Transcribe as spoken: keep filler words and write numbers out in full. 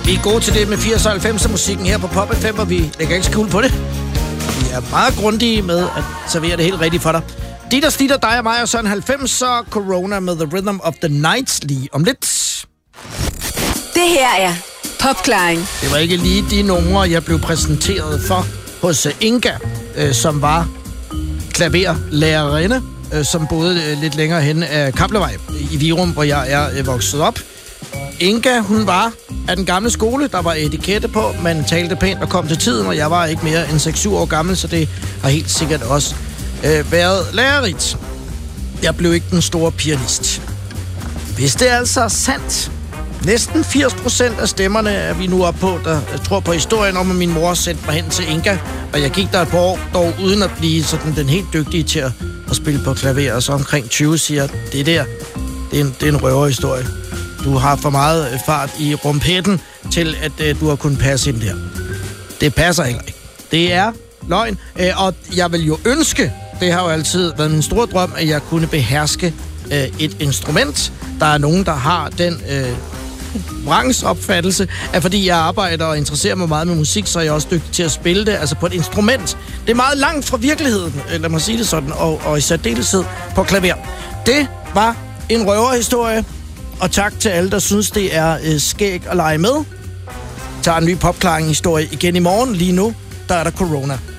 Vi er gode til det med firs og halvfemser musikken her på Pop F M, og vi lægger ikke skjul på det. Vi er meget grundige med at servere det helt rigtigt for dig. De, der stitter dig og mig, og så en halvfemser Corona med The Rhythm of the Night lige om lidt. Det her er Popklaring. Det var ikke lige de numre, jeg blev præsenteret for hos Inga, øh, som var klaverlærerinde, øh, som boede øh, lidt længere hen af Kaplevej i Virum, hvor jeg er øh, vokset op. Inga, hun var af den gamle skole, der var etikette på, man talte pænt og kom til tiden, og jeg var ikke mere end seks syv år gammel, så det har helt sikkert også øh, været lærerigt. Jeg blev ikke den store pianist. Hvis det er altså sandt, næsten firs procent af stemmerne er vi nu oppe på, der tror på historien om, at min mor sendte mig hen til Inga, og jeg gik der et par år, dog uden at blive sådan den helt dygtige til at, at spille på klaver, og så omkring tyve siger, det der, det er en, det er en røverhistorie. Du har for meget fart i rumpetten til, at øh, du har kunnet passe ind der. Det passer heller ikke. Det er løgn, øh, og jeg vil jo ønske, det har jo altid været min store drøm, at jeg kunne beherske øh, et instrument. Der er nogen, der har den øh, vrangsopfattelse, at fordi jeg arbejder og interesserer mig meget med musik, så er jeg også dygtig til at spille det, altså på et instrument. Det er meget langt fra virkeligheden, lad mig sige det sådan, og, og i særdeleshed på klaver. Det var en røverhistorie. Og tak til alle, der synes, det er øh, skæg at lege med. Tager en ny popklaring-historie igen i morgen. Lige nu, der er der corona.